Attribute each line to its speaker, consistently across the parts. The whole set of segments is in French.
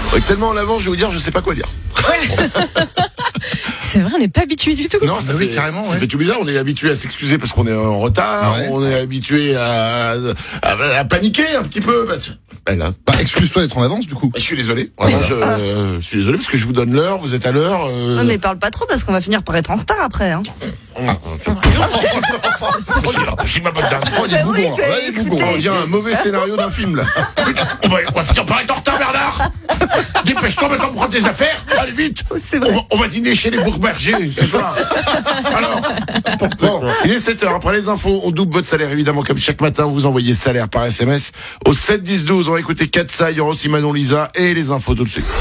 Speaker 1: Avec tellement en avance, je vais vous dire, je sais pas quoi dire.
Speaker 2: C'est vrai, on n'est pas habitué du tout.
Speaker 1: Non, ça fait carrément. Ça fait tout bizarre. On est habitué à s'excuser parce qu'on est en retard. Ouais. On est habitué à paniquer un petit peu.
Speaker 3: Excuse-toi d'être en avance, du coup.
Speaker 1: Je suis désolé. Vraiment, je suis désolé parce que je vous donne l'heure. Vous êtes à l'heure.
Speaker 4: Non, mais parle pas trop parce qu'on va finir par être en retard après. Hein.
Speaker 1: C'est ma bonne dame.
Speaker 3: Il est bougon. Il est bougon.
Speaker 1: On dirait un mauvais scénario d'un film là. On va finir par être en retard, Bernard. Dépêche-toi maintenant, prends tes affaires. Allez vite. On va dîner chez les Bourg-Berger ce soir. Alors, bon, il est 7h. Après les infos, on double votre salaire évidemment comme chaque matin. Vous envoyez salaire par SMS au 7 10 12. On va écouter Katsa, il y aura aussi Manon Lisa et les infos tout de suite.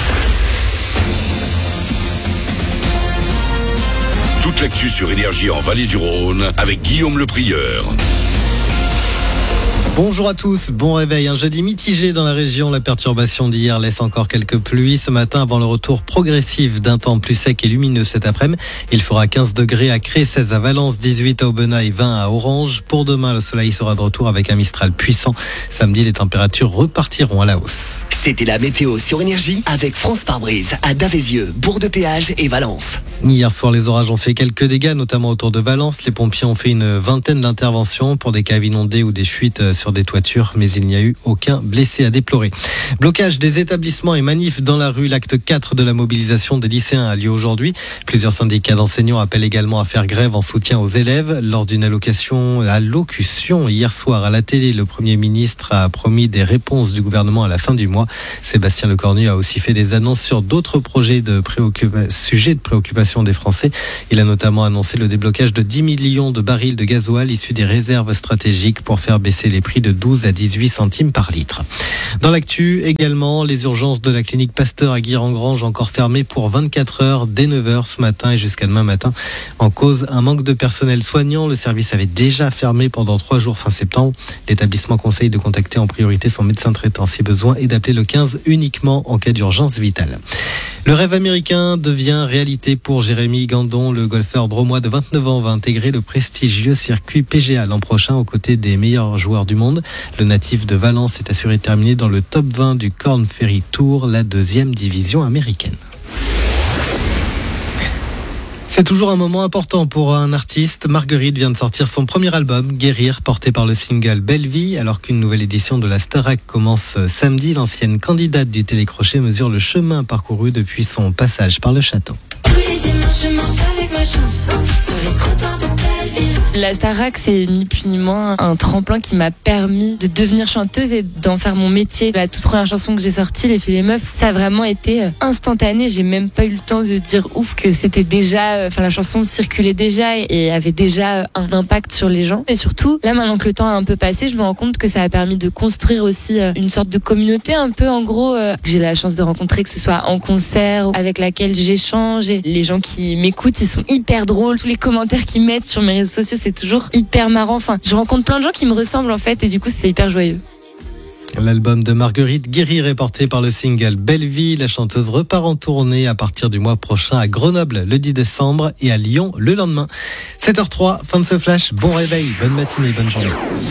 Speaker 5: Toute l'actu sur Énergie en Vallée du Rhône avec Guillaume Le Prieur.
Speaker 6: Bonjour à tous, bon réveil. Un jeudi mitigé dans la région. La perturbation d'hier laisse encore quelques pluies ce matin avant le retour progressif d'un temps plus sec et lumineux cet après-midi. Il fera 15 degrés à Cré, 16 à Valence, 18 à Aubenas et 20 à Orange. Pour demain, le soleil sera de retour avec un Mistral puissant. Samedi, les températures repartiront à la hausse.
Speaker 7: C'était la météo sur Énergie avec France Pare-Brise à Davézieux, Bourg-de-Péage et Valence.
Speaker 6: Hier soir, les orages ont fait quelques dégâts, notamment autour de Valence. Les pompiers ont fait une vingtaine d'interventions pour des caves inondées ou des fuites sur des toitures, mais il n'y a eu aucun blessé à déplorer. Blocage des établissements et manifs dans la rue. L'acte 4 de la mobilisation des lycéens a lieu aujourd'hui. Plusieurs syndicats d'enseignants appellent également à faire grève en soutien aux élèves. Lors d'une allocution hier soir à la télé, le Premier ministre a promis des réponses du gouvernement à la fin du mois. Sébastien Lecornu a aussi fait des annonces sur d'autres sujets de préoccupation des Français. Il a notamment annoncé le déblocage de 10 millions de barils de gasoil issus des réserves stratégiques pour faire baisser les prix de 12 à 18 centimes par litre. Dans l'actu également, les urgences de la clinique Pasteur à Guire-en-Grange encore fermées pour 24 heures dès 9h ce matin et jusqu'à demain matin. En cause, un manque de personnel soignant. Le service avait déjà fermé pendant 3 jours fin septembre. L'établissement conseille de contacter en priorité son médecin traitant si besoin et d'appeler le 15 uniquement en cas d'urgence vitale. Le rêve américain devient réalité pour Jérémy Gandon. Le golfeur dromois de 29 ans va intégrer le prestigieux circuit PGA l'an prochain aux côtés des meilleurs joueurs du monde. Le natif de Valence est assuré de terminer dans le top 20 du Korn Ferry Tour, la 2e division américaine. C'est toujours un moment important pour un artiste. Marguerite vient de sortir son premier album, Guérir, porté par le single Belle Vie. Alors qu'une nouvelle édition de la Starac commence samedi, l'ancienne candidate du télécrochet mesure le chemin parcouru depuis son passage par le château.
Speaker 8: Tous les dimanches, je marche avec ma chance sur les trottoirs de Belleville. La Starac, c'est ni plus ni moins un tremplin qui m'a permis de devenir chanteuse et d'en faire mon métier. La toute première chanson que j'ai sortie, Les Filles et Meufs, ça a vraiment été instantané. J'ai même pas eu le temps de dire ouf que c'était déjà, la chanson circulait déjà et avait déjà un impact sur les gens. Et surtout, là maintenant que le temps a un peu passé, je me rends compte que ça a permis de construire aussi une sorte de communauté un peu en gros que j'ai la chance de rencontrer, que ce soit en concert, avec laquelle j'échange. Et les gens qui m'écoutent, ils sont hyper drôles. Tous les commentaires qu'ils mettent sur mes réseaux sociaux, c'est toujours hyper marrant. Enfin, je rencontre plein de gens qui me ressemblent en fait et du coup, c'est hyper joyeux.
Speaker 6: L'album de Marguerite Guérir est porté par le single Belle Vie. La chanteuse repart en tournée à partir du mois prochain à Grenoble le 10 décembre et à Lyon le lendemain. 7h03, fin de ce flash. Bon réveil, bonne matinée, bonne journée.